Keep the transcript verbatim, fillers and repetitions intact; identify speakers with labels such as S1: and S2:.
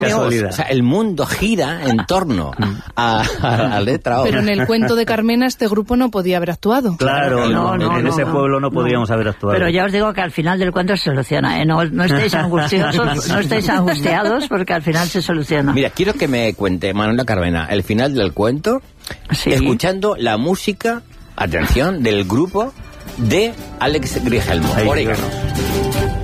S1: Casualidad.
S2: O sea, el mundo gira en torno a, a la letra O.
S3: Pero en el cuento de Carmena este grupo no podía haber actuado.
S1: Claro,
S4: No,
S1: no,
S4: no,
S1: en
S4: no,
S1: ese
S4: no,
S1: pueblo no podíamos
S4: no.
S1: haber actuado.
S4: Pero ya os digo que al final del cuento se soluciona, ¿eh? No, no estéis angustiosos, no estéis angustiados porque al final se soluciona.
S2: Mira, quiero que me cuente Manuela Carmena el final del cuento,
S4: Sí.
S2: escuchando la música, atención, del grupo de Alex Grigelmo,
S1: Ahí,
S2: Orégano.